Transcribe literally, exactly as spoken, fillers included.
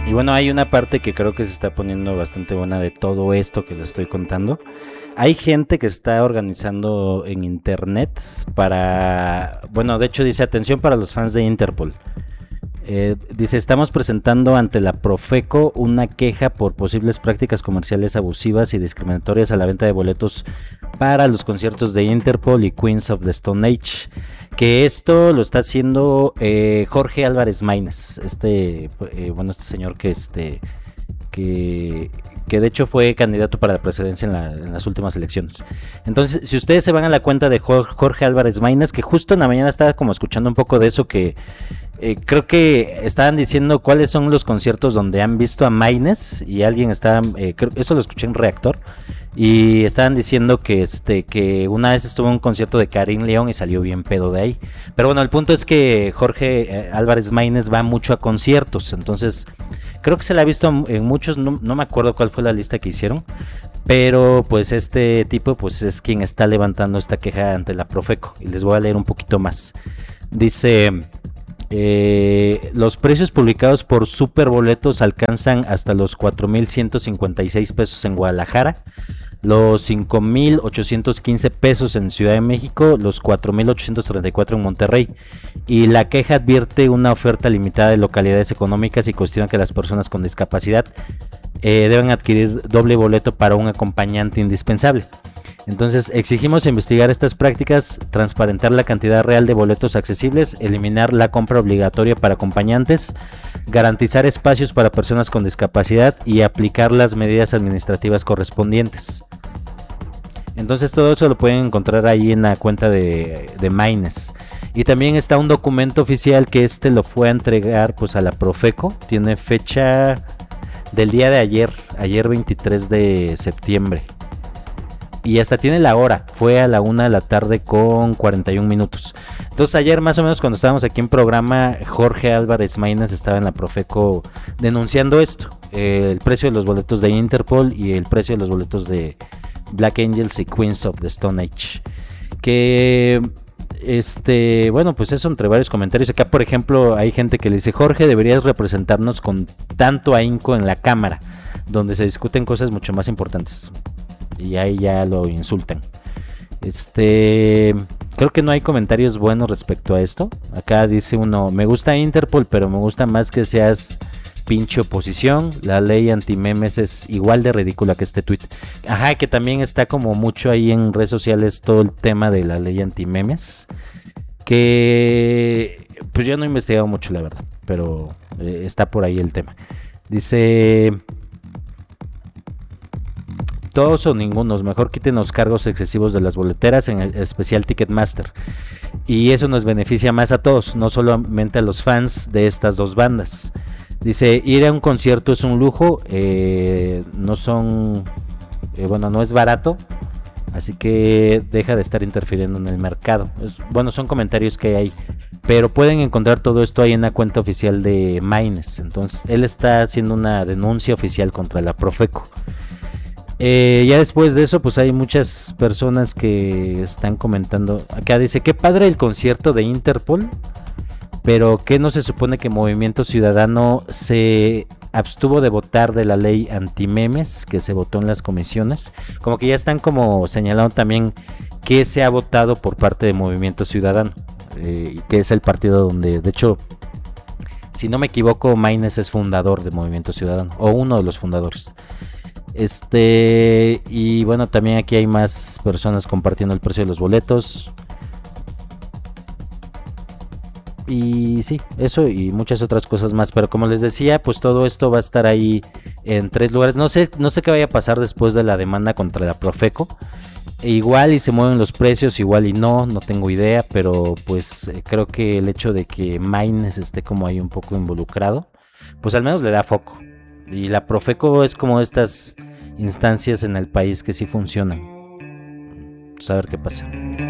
Y bueno, hay una parte que creo que se está poniendo bastante buena de todo esto que les estoy contando. Hay gente que está organizando en internet para, bueno, de hecho dice atención para los fans de Interpol. Eh, dice, estamos presentando ante la Profeco una queja por posibles prácticas comerciales abusivas y discriminatorias a la venta de boletos para los conciertos de Interpol y Queens of the Stone Age. Que esto lo está haciendo eh, Jorge Álvarez Maínez, este, eh, bueno, este señor que este, que, que de hecho fue candidato para la presidencia en, la, en las últimas elecciones. Entonces, si ustedes se van a la cuenta de Jorge Álvarez Maínez, que justo en la mañana estaba como escuchando un poco de eso que Eh, creo que estaban diciendo cuáles son los conciertos donde han visto a Maínez y alguien estaba, eh, creo, eso lo escuché en Reactor, y estaban diciendo que este que una vez estuvo en un concierto de Karim León y salió bien pedo de ahí. Pero bueno, el punto es que Jorge eh, Álvarez Maínez va mucho a conciertos, entonces creo que se la ha visto en muchos, no, no me acuerdo cuál fue la lista que hicieron, pero pues este tipo pues es quien está levantando esta queja ante la Profeco, y les voy a leer un poquito más. Dice... Eh, los precios publicados por Superboletos alcanzan hasta los cuatro mil ciento cincuenta y seis pesos en Guadalajara, los cinco mil ochocientos quince pesos en Ciudad de México, los cuatro mil ochocientos treinta y cuatro en Monterrey. Y la queja advierte una oferta limitada de localidades económicas y cuestiona que las personas con discapacidad eh, deben adquirir doble boleto para un acompañante indispensable. Entonces exigimos investigar estas prácticas, transparentar la cantidad real de boletos accesibles, eliminar la compra obligatoria para acompañantes, garantizar espacios para personas con discapacidad y aplicar las medidas administrativas correspondientes. Entonces todo eso lo pueden encontrar ahí en la cuenta de, de Maínez. Y también está un documento oficial que este lo fue a entregar pues a la Profeco, tiene fecha del día de ayer, ayer veintitrés de septiembre. Y hasta tiene la hora, fue a la una de la tarde con cuarenta y un minutos. Entonces ayer más o menos cuando estábamos aquí en programa, Jorge Álvarez Maínez estaba en la Profeco denunciando esto, eh, el precio de los boletos de Interpol y el precio de los boletos de Black Angels y Queens of the Stone Age. Que, este, bueno, pues eso entre varios comentarios. Acá por ejemplo hay gente que le dice, Jorge, deberías representarnos con tanto ahínco en la cámara, donde se discuten cosas mucho más importantes. Y ahí ya lo insultan. Este, creo que no hay comentarios buenos respecto a esto. Acá dice uno, me gusta Interpol, pero me gusta más que seas pinche oposición. La ley anti-memes es igual de ridícula que este tweet. Ajá, que también está como mucho ahí en redes sociales todo el tema de la ley anti-memes. Que pues yo no he investigado mucho, la verdad, pero eh, está por ahí el tema. Dice... Todos o ningunos, mejor quiten los cargos excesivos de las boleteras, en el especial Ticketmaster. Y eso nos beneficia más a todos, no solamente a los fans de estas dos bandas. Dice, ir a un concierto es un lujo, eh, no son, eh, bueno, no es barato, así que deja de estar interfiriendo en el mercado. Es, bueno, son comentarios que hay, pero pueden encontrar todo esto ahí en la cuenta oficial de Maínez. Entonces, él está haciendo una denuncia oficial contra la Profeco. Eh, ya después de eso pues hay muchas personas que están comentando. Acá dice, qué padre el concierto de Interpol, pero que no se supone que Movimiento Ciudadano se abstuvo de votar de la ley antimemes que se votó en las comisiones. Como que ya están como señalando también que se ha votado por parte de Movimiento Ciudadano, eh, que es el partido donde, de hecho, si no me equivoco, Maínez es fundador de Movimiento Ciudadano, o uno de los fundadores. Este, y bueno, también aquí hay más personas compartiendo el precio de los boletos. Y sí, eso y muchas otras cosas más. Pero como les decía, pues todo esto va a estar ahí en tres lugares. No sé, no sé qué vaya a pasar después de la demanda contra la Profeco. E igual y se mueven los precios, igual y no, no tengo idea. Pero pues eh, creo que el hecho de que Maínez esté como ahí un poco involucrado, pues al menos le da foco. Y la Profeco es como estas instancias en el país que sí funcionan. Vamos a ver qué pasa.